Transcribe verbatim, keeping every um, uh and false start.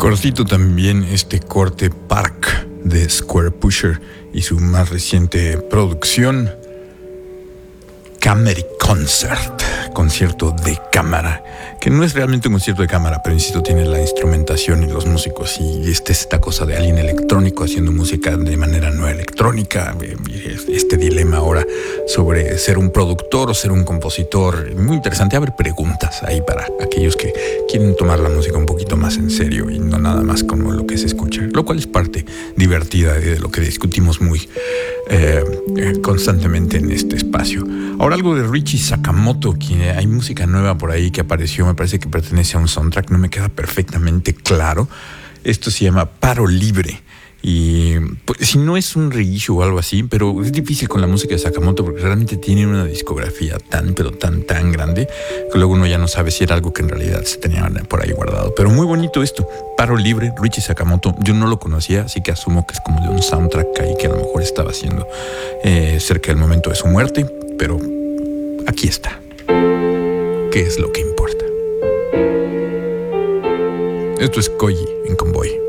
Cortito también este corte Park de Square Pusher y su más reciente producción Camera Concert, concierto de cámara, que no es realmente un concierto de cámara, pero insisto, tiene la instrumentación y los músicos y este, esta cosa de alguien electrónico haciendo música de manera no electrónica, este dilema ahora sobre ser un productor o ser un compositor, muy interesante. Haber preguntas ahí para aquellos que quieren tomar la música un poquito más en serio y no nada más como lo que se escucha, lo cual es parte divertida de lo que discutimos muy eh, constantemente en este espacio. Ahora algo de Richie Sakamoto, que hay música nueva por ahí que apareció, me parece que pertenece a un soundtrack, no me queda perfectamente claro. Esto se llama Paro Libre. Y pues, si no es un reissue o algo así, pero es difícil con la música de Sakamoto porque realmente tiene una discografía tan, pero tan, tan grande que luego uno ya no sabe si era algo que en realidad se tenía por ahí guardado. Pero muy bonito esto, Paro Libre, Richie Sakamoto. Yo no lo conocía, así que asumo que es como de un soundtrack ahí que a lo mejor estaba haciendo eh, cerca del momento de su muerte, pero aquí está. ¿Qué es lo que importa? Esto es Koji en Convoy.